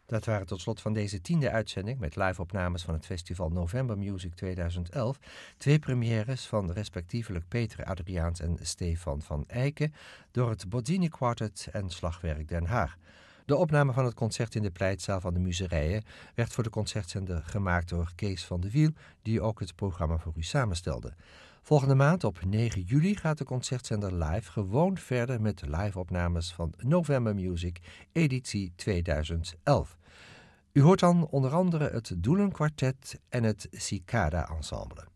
Dat waren tot slot van deze 10e uitzending met live-opnames van het festival November Music 2011 2 premières van respectievelijk Peter Adriaans en Stefan van Eycken door het Bozzini Quartet en Slagwerk Den Haag. De opname van het concert in de pleitzaal van de Muzerijen werd voor de concertzender gemaakt door Kees van de Wiel, die ook het programma voor u samenstelde. Volgende maand op 9 juli gaat de concertzender live gewoon verder met live-opnames van November Music editie 2011. U hoort dan onder andere het Doelen Quartet en het Cicada Ensemble.